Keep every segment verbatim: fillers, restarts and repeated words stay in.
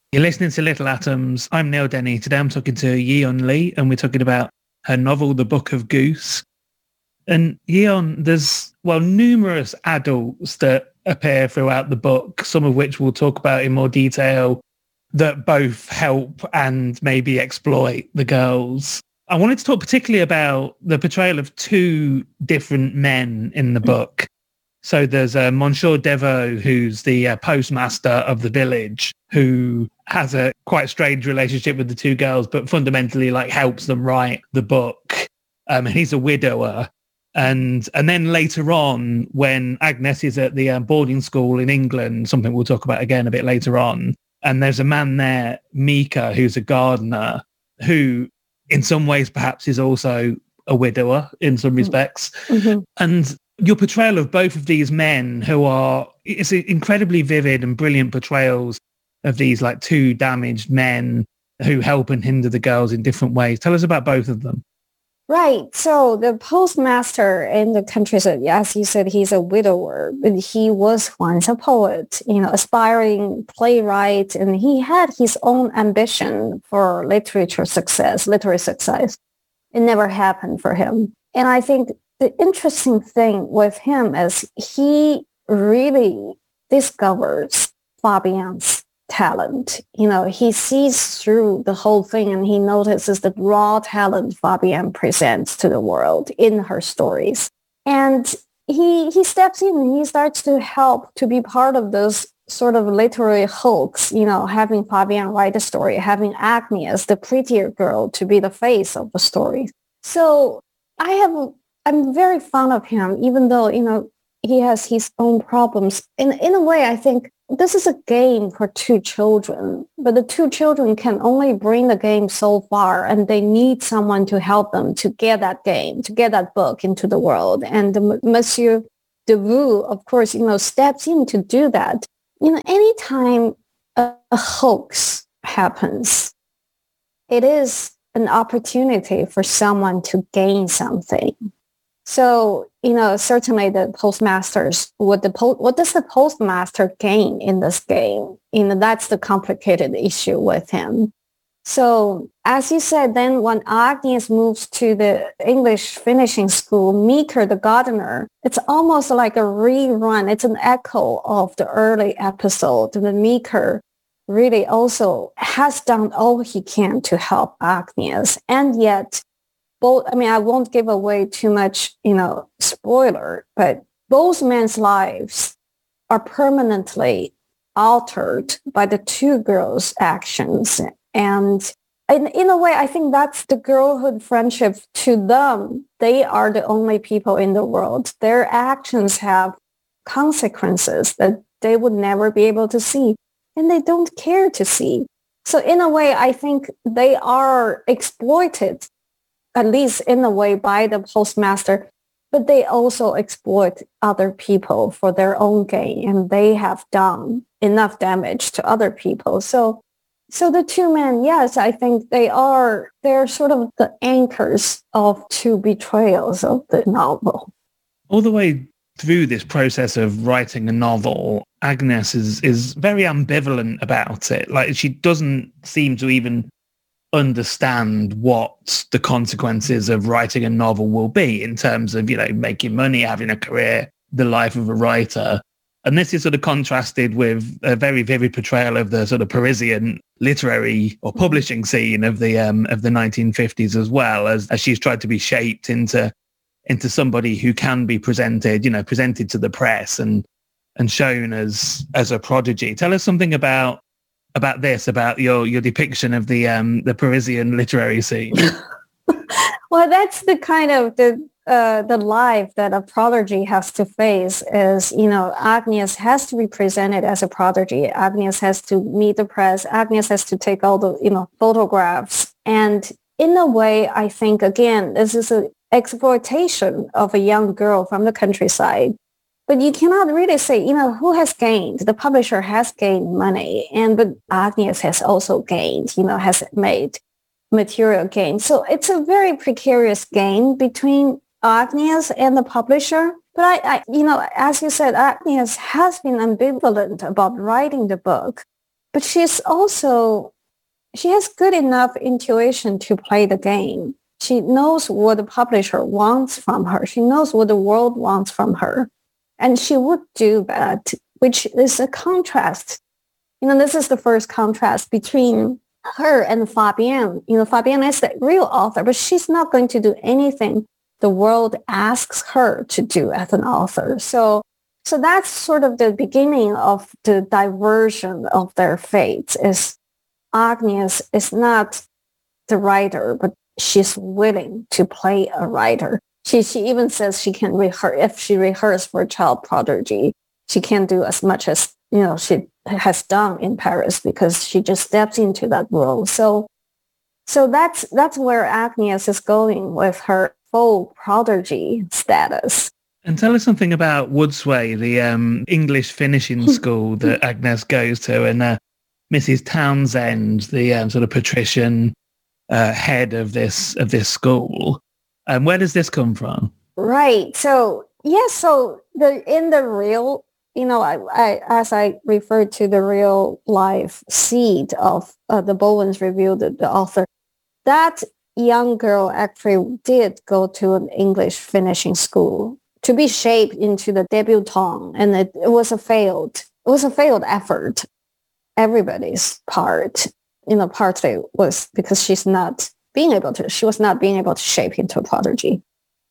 You're listening to Little Atoms. I'm Neil Denny. Today I'm talking to Yeon Lee, and we're talking about her novel, The Book of Goose. And Yeon, there's, well, numerous adults that appear throughout the book, some of which we'll talk about in more detail, that both help and maybe exploit the girls. I wanted to talk particularly about the portrayal of two different men in the book. So there's uh, Monsieur Deveau, who's the uh, postmaster of the village, who has a quite strange relationship with the two girls, but fundamentally like helps them write the book. Um, and he's a widower. And and then later on, when Agnes is at the uh, boarding school in England, something we'll talk about again a bit later on, and there's a man there, Mika, who's a gardener, who in some ways perhaps is also a widower in some respects. Mm-hmm. And your portrayal of both of these men who are, it's incredibly vivid and brilliant portrayals of these like two damaged men who help and hinder the girls in different ways. Tell us about both of them. Right. So the postmaster in the countryside, as you said, he's a widower, but he was once a poet, you know, aspiring playwright, and he had his own ambition for literature success, literary success. It never happened for him. And I think the interesting thing with him is he really discovers Fabienne's talent. You know, he sees through the whole thing and he notices the raw talent Fabienne presents to the world in her stories. And he he steps in and he starts to help to be part of those sort of literary hulks, you know, having Fabienne write a story, having Agnes, the prettier girl, to be the face of the story. So I have, I'm very fond of him, even though, you know, he has his own problems. In, in a way, I think this is a game for two children, but the two children can only bring the game so far, and they need someone to help them to get that game, to get that book into the world. And the, Monsieur Deveau, of course, you know, steps in to do that. You know, anytime a, a hoax happens, it is an opportunity for someone to gain something. So, you know, certainly the postmasters, what the po- what does the postmaster gain in this game? You know, that's the complicated issue with him. So, as you said, then when Agnes moves to the English finishing school, Meeker, the gardener, it's almost like a rerun. It's an echo of the early episode. The Meeker really also has done all he can to help Agnes, and yet both, I mean, I won't give away too much, you know, spoiler, but both men's lives are permanently altered by the two girls' actions. And in, in a way, I think that's the girlhood friendship. To them, they are the only people in the world. Their actions have consequences that they would never be able to see, and they don't care to see. So in a way, I think they are exploited, at least in a way, by the postmaster, but they also exploit other people for their own gain, and they have done enough damage to other people. So, so the two men, yes, I think they are, they're sort of the anchors of two betrayals of the novel. All the way through this process of writing a novel, Agnes is, is very ambivalent about it. Like, she doesn't seem to even understand what the consequences of writing a novel will be in terms of, you know, making money, having a career, the life of a writer. And this is sort of contrasted with a very vivid portrayal of the sort of Parisian literary or publishing scene of the um, of the nineteen fifties as well, as, as she's tried to be shaped into into somebody who can be presented, you know, presented to the press and and shown as as a prodigy. Tell us something about about this, about your your depiction of the um the Parisian literary scene. Well, that's the kind of the uh, the life that a prodigy has to face. Is, you know, Agnes has to be presented as a prodigy. Agnes has to meet the press. Agnes has to take all the, you know, photographs. And in a way, I think, again, this is an exploitation of a young girl from the countryside. But you cannot really say, you know, who has gained? The publisher has gained money, and but Agnes has also gained, you know, has made material gain. So it's a very precarious game between Agnes and the publisher. But I, I, you know, as you said, Agnes has been ambivalent about writing the book. but she's also, she has good enough intuition to play the game. She knows what the publisher wants from her. She knows what the world wants from her. And she would do that, which is a contrast. You know, this is the first contrast between her and Fabienne. You know, Fabienne is the real author, but she's not going to do anything the world asks her to do as an author. So, so that's sort of the beginning of the diversion of their fates. Is Agnes is not the writer, but she's willing to play a writer. She she even says she can rehearse, if she rehearsed for Child Prodigy, she can't do as much as, you know, she has done in Paris because she just steps into that role. So so that's that's where Agnes is going with her full prodigy status. And tell us something about Woodsway, the um, English finishing school that Agnes goes to, and uh, Missus Townsend, the um, sort of patrician uh, head of this of this school. Um, where does this come from? Right. So yes. So the in the real, you know, I, I as I referred to the real life seed of uh, the Bowen's Review, the, the author, that young girl actually did go to an English finishing school to be shaped into the debutante, and it, it was a failed it was a failed effort. Everybody's part, you know, partly was because she's not being able to, she was not being able to shape into a prodigy.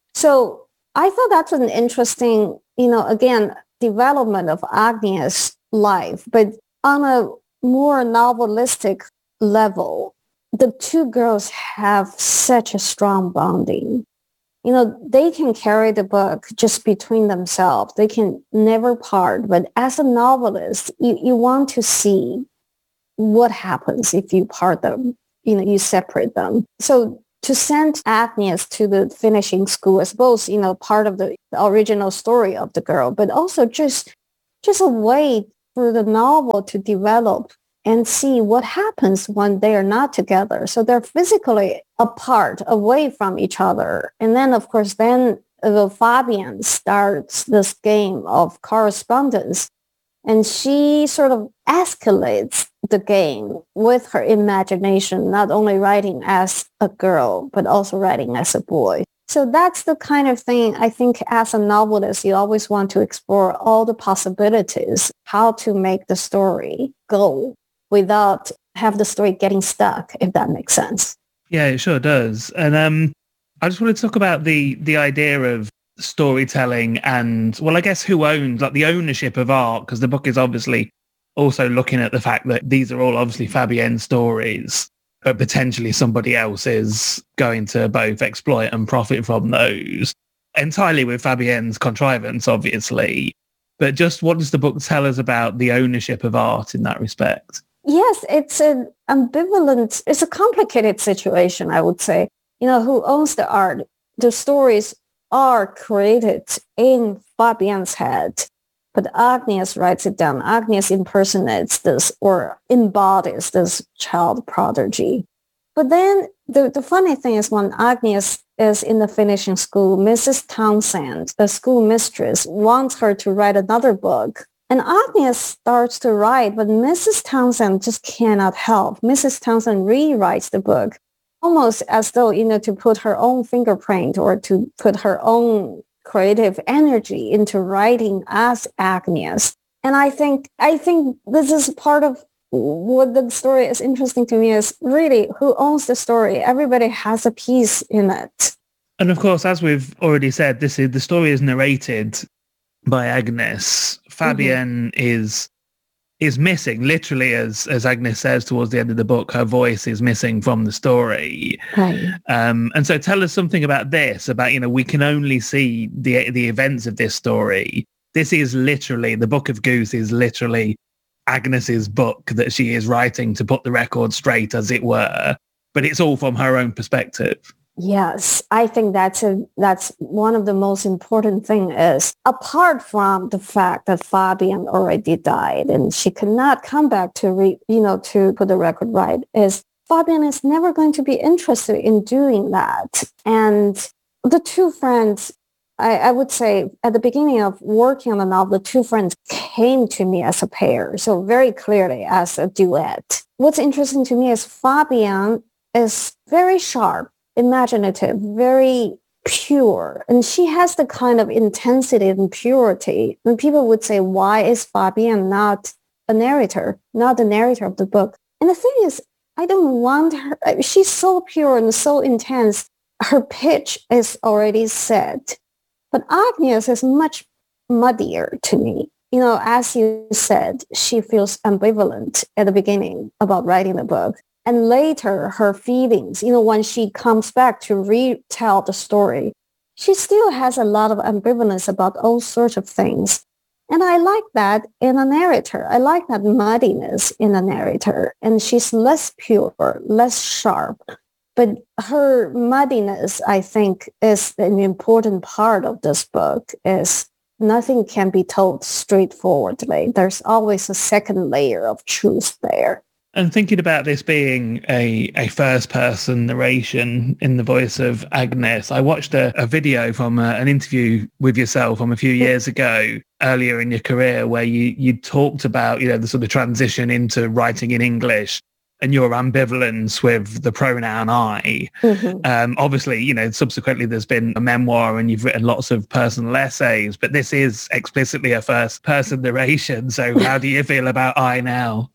So I thought that's an interesting, you know, again, development of Agnes' life, but on a more novelistic level, the two girls have such a strong bonding. You know, they can carry the book just between themselves. They can never part. But as a novelist, you, you want to see what happens if you part them, you know, you separate them. So to send Agnes to the finishing school is both, you know, part of the original story of the girl, but also just, just a way for the novel to develop and see what happens when they are not together. So they're physically apart, away from each other. And then, of course, then the Fabienne starts this game of correspondence, and she sort of escalates the game with her imagination, not only writing as a girl, but also writing as a boy. So that's the kind of thing I think as a novelist, you always want to explore all the possibilities, how to make the story go without have the story getting stuck, if that makes sense. Yeah, it sure does. And um, I just want to talk about the the idea of storytelling and, well, I guess who owns, like the ownership of art, because the book is obviously also looking at the fact that these are all obviously Fabienne stories, but potentially somebody else is going to both exploit and profit from those, entirely with Fabienne's contrivance, obviously. But just what does the book tell us about the ownership of art in that respect? Yes, it's an ambivalent, it's a complicated situation, I would say. You know, who owns the art? The stories are created in Fabienne's head, but Agnes writes it down. Agnes impersonates this or embodies this child prodigy. But then the, the funny thing is when Agnes is in the finishing school, Missus Townsend, the school mistress, wants her to write another book. And Agnes starts to write, but Missus Townsend just cannot help. Missus Townsend rewrites the book almost as though, you know, to put her own fingerprint or to put her own creative energy into writing as Agnes. And I think, I think this is part of what the story is interesting to me is really who owns the story. Everybody has a piece in it. And of course, as we've already said, this is the story is narrated by Agnes. Fabienne mm-hmm. is is missing, literally, as as Agnes says towards the end of the book, her voice is missing from the story. Right. Um, and so tell us something about this, about, you know, we can only see the the events of this story. This is literally, the Book of Goose is literally Agnes's book that she is writing to put the record straight, as it were. But it's all from her own perspective. Yes, I think that's a that's one of the most important thing is, apart from the fact that Fabienne already died and she could not come back to re, you know to put the record right, is Fabienne is never going to be interested in doing that. And the two friends I, I would say at the beginning of working on the novel, the two friends came to me as a pair, so very clearly as a duet. What's interesting to me is Fabienne is very sharp, imaginative, very pure, and she has the kind of intensity and purity. And people would say, why is Fabienne not a narrator, not the narrator of the book? And the thing is, I don't want her. She's so pure and so intense. Her pitch is already set. But Agnes is much muddier to me. You know, as you said, she feels ambivalent at the beginning about writing the book. And later, her feelings, you know, when she comes back to retell the story, she still has a lot of ambivalence about all sorts of things. And I like that in a narrator. I like that muddiness in a narrator. And she's less pure, less sharp. But her muddiness, I think, is an important part of this book, is nothing can be told straightforwardly. There's always a second layer of truth there. And thinking about this being a, a first-person narration in the voice of Agnes, I watched a, a video from a, an interview with yourself from a few years ago, earlier in your career, where you, you talked about, you know, the sort of transition into writing in English and your ambivalence with the pronoun I. Mm-hmm. Um, obviously, you know, subsequently there's been a memoir and you've written lots of personal essays, but this is explicitly a first-person narration. So how do you feel about I now?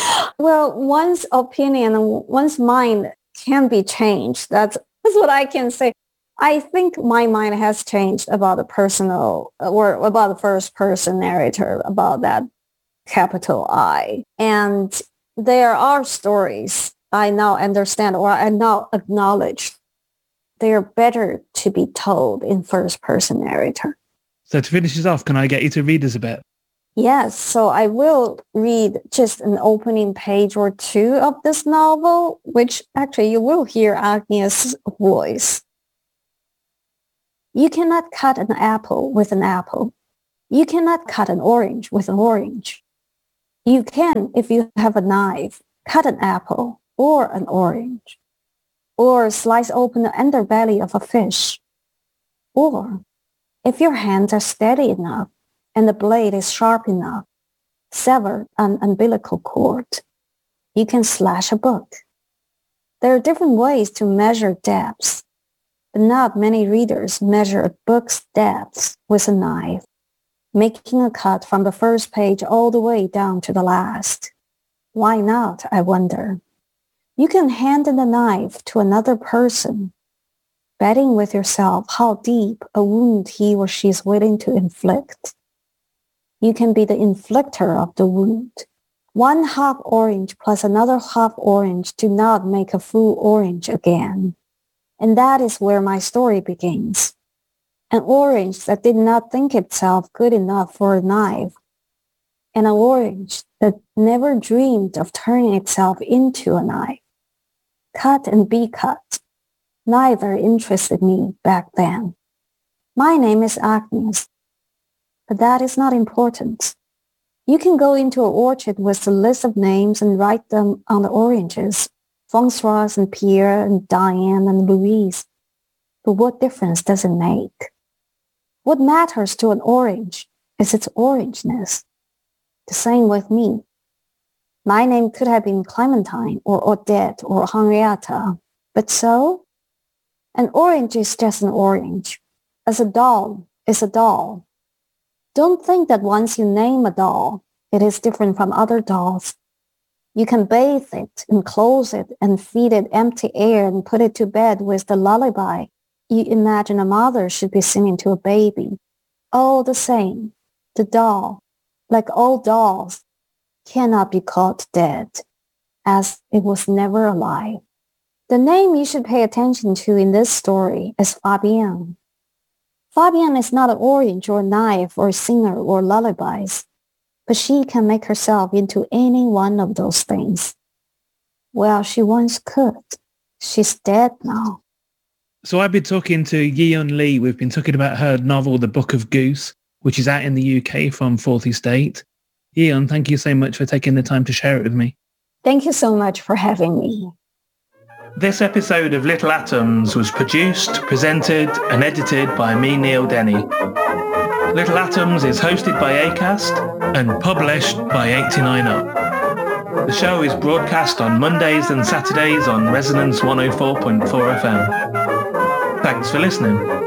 Well, one's opinion, one's mind can be changed. That's, that's what I can say. I think my mind has changed about the personal, or about the first-person narrator, about that capital I. And there are stories I now understand, or I now acknowledge they are better to be told in first-person narrator. So to finish this off, can I get you to read us a bit? Yes, so I will read just an opening page or two of this novel, which actually you will hear Agnes' voice. You cannot cut an apple with an apple. You cannot cut an orange with an orange. You can, if you have a knife, cut an apple or an orange, or slice open the underbelly of a fish. Or, if your hands are steady enough and the blade is sharp enough, sever an umbilical cord. You can slash a book. There are different ways to measure depths, but not many readers measure a book's depths with a knife, making a cut from the first page all the way down to the last. Why not, I wonder? You can hand in the knife to another person, betting with yourself how deep a wound he or she is willing to inflict. You can be the inflictor of the wound. One half orange plus another half orange do not make a full orange again. And that is where my story begins. An orange that did not think itself good enough for a knife. And an orange that never dreamed of turning itself into a knife. Cut and be cut. Neither interested me back then. My name is Agnes. But that is not important. You can go into an orchard with a list of names and write them on the oranges. Françoise and Pierre and Diane and Louise. But what difference does it make? What matters to an orange is its orangeness. The same with me. My name could have been Clementine or Odette or Henrietta. But so? An orange is just an orange. As a doll is a doll. Don't think that once you name a doll, it is different from other dolls. You can bathe it and clothe it and feed it empty air and put it to bed with the lullaby you imagine a mother should be singing to a baby. All the same, the doll, like all dolls, cannot be called dead, as it was never alive. The name you should pay attention to in this story is Fabienne. Fabienne is not an orange or a knife or a singer or lullabies, but she can make herself into any one of those things. Well, she once could. She's dead now. So I've been talking to Yi-Yun Lee. We've been talking about her novel, The Book of Goose, which is out in the U K from Fourth Estate. Yi-Yun, thank you so much for taking the time to share it with me. Thank you so much for having me. This episode of Little Atoms was produced, presented and edited by me, Neil Denny. Little Atoms is hosted by Acast and published by eighty-nine up. The show is broadcast on Mondays and Saturdays on Resonance one oh four point four F M. Thanks for listening.